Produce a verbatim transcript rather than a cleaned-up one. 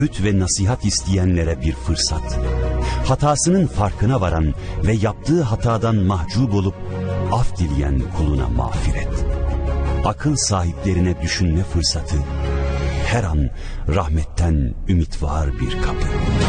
öğüt ve nasihat isteyenlere bir fırsat. Hatasının farkına varan ve yaptığı hatadan mahcup olup af dileyen kuluna mağfiret. Akıl sahiplerine düşünme fırsatı. Her an rahmetten ümit var bir kapı.